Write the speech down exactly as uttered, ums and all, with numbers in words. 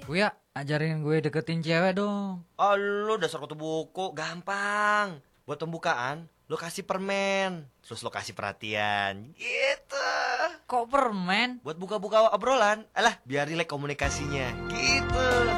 Uya, ajarin gue deketin cewek dong. Oh, lu dasar kutu buku, gampang. Buat pembukaan, lu kasih permen, terus lu kasih perhatian, gitu. Kok permen? Buat buka-buka obrolan, alah biar rileks komunikasinya, gitu.